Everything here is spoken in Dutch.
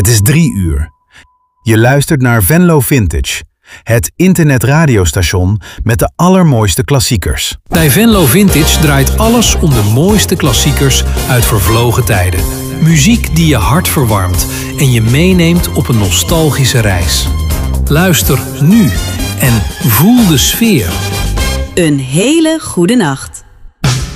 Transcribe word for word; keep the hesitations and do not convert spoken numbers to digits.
Het is drie uur. Je luistert naar Venlo Vintage, het internetradiostation met de allermooiste klassiekers. Bij Venlo Vintage draait alles om de mooiste klassiekers uit vervlogen tijden. Muziek die je hart verwarmt en je meeneemt op een nostalgische reis. Luister nu en voel de sfeer. Een hele goede nacht.